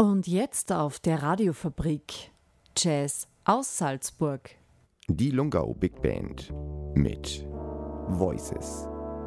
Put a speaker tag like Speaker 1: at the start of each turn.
Speaker 1: Und jetzt auf der Radiofabrik Jazz aus Salzburg.
Speaker 2: Die Lungau Big Band mit Voices.